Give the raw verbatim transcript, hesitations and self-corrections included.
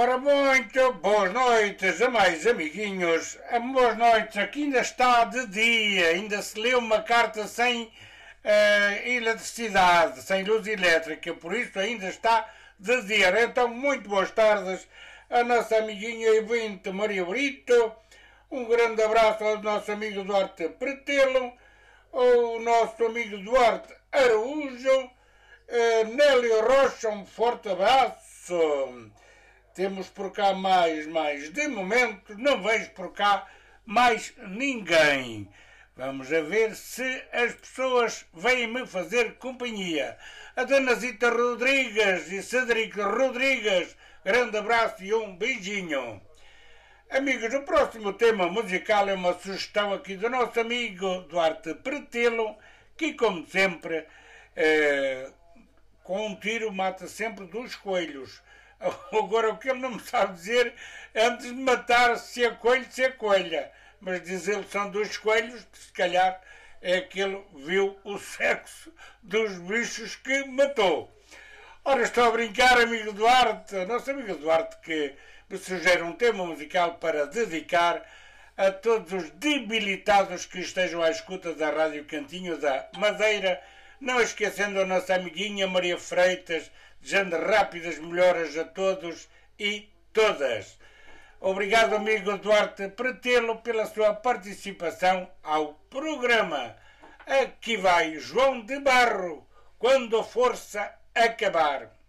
Ora, muito boas noites a mais amiguinhos. Boas noites, aqui ainda está de dia, ainda se lê uma carta sem uh, eletricidade, sem luz elétrica, por isso ainda está de dia. Então, muito boas tardes a nossa amiguinha e ouvinte Maria Brito. Um grande abraço ao nosso amigo Duarte Pretelo, ao nosso amigo Duarte Araújo, uh, Nélio Rocha, um forte abraço. Temos por cá mais, mais. De momento, não vejo por cá mais ninguém. Vamos a ver se as pessoas vêm-me fazer companhia. A Dona Zita Rodrigues e Cedric Rodrigues, grande abraço e um beijinho. Amigos, o próximo tema musical é uma sugestão aqui do nosso amigo Duarte Pretelo, que, como sempre, eh, com um tiro mata sempre dos coelhos. Agora, o que ele não me sabe dizer, antes de matar, se é coelho, se é coelha. Mas diz ele que são dois coelhos, se calhar é que ele viu o sexo dos bichos que matou. Ora, estou a brincar, amigo Duarte, nosso amigo Duarte, que me sugere um tema musical para dedicar a todos os debilitados que estejam à escuta da Rádio Cantinho da Madeira, não esquecendo a nossa amiguinha Maria Freitas, desejando rápidas melhoras a todos e todas. Obrigado, amigo Duarte Pretelo, pela sua participação ao programa. Aqui vai João de Barro, quando a força acabar.